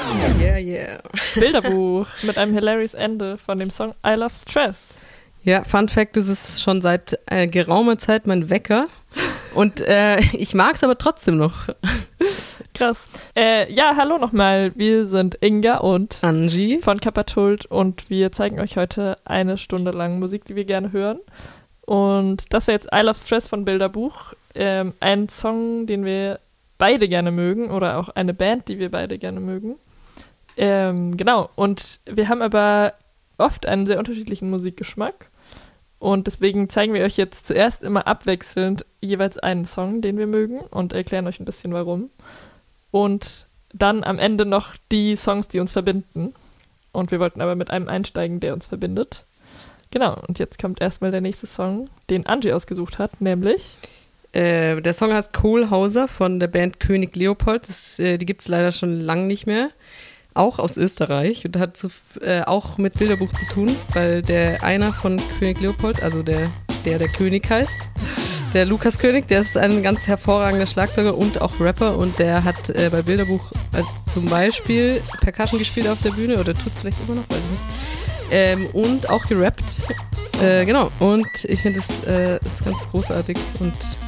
Yeah, yeah. Bilderbuch mit einem hilarious Ende von dem Song I Love Stress. Ja, Fun Fact, das ist schon seit geraumer Zeit mein Wecker. Und ich mag es aber trotzdem noch. Krass. Ja, hallo nochmal. Wir sind Inga und Angie von Kappertult und wir zeigen euch heute eine Stunde lang Musik, die wir gerne hören. Und das wäre jetzt I Love Stress von Bilderbuch. Ein Song, den wir beide gerne mögen oder auch eine Band, die wir beide gerne mögen. Genau. Und wir haben aber oft einen sehr unterschiedlichen Musikgeschmack. Und deswegen zeigen wir euch jetzt zuerst immer abwechselnd jeweils einen Song, den wir mögen und erklären euch ein bisschen warum. Und dann am Ende noch die Songs, die uns verbinden. Und wir wollten aber mit einem einsteigen, der uns verbindet. Genau, und jetzt kommt erstmal der nächste Song, den Angie ausgesucht hat, nämlich... Der Song heißt Kohlhauser von der Band König Leopold. Die gibt es leider schon lange nicht mehr. Auch aus Österreich und hat auch mit Bilderbuch zu tun, weil einer von König Leopold, also der König heißt, der Lukas König, der ist ein ganz hervorragender Schlagzeuger und auch Rapper und der hat bei Bilderbuch zum Beispiel Percussion gespielt auf der Bühne oder tut es vielleicht immer noch, weiß ich nicht. Und auch gerappt. Genau, und ich finde es ist ganz großartig und